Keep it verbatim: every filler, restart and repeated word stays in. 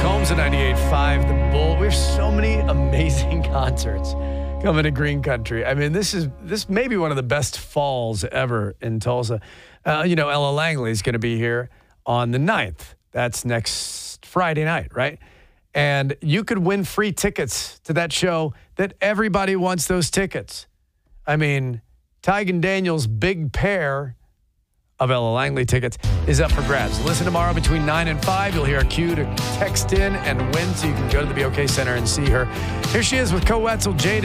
Combs at ninety-eight point five, The Bull. We have so many amazing concerts coming to Green Country. I mean, this is this may be one of the best falls ever in Tulsa. Uh, you know, Ella Langley is going to be here on the ninth. That's next Friday night, right? And you could win free tickets to that show that everybody wants those tickets. I mean, Tygan Daniels' big pair of Ella Langley tickets is up for grabs. Listen tomorrow between nine and five. You'll hear a cue to text in and win so you can go to the B O K Center and see her. Here she is with Co Wetzel, Jade.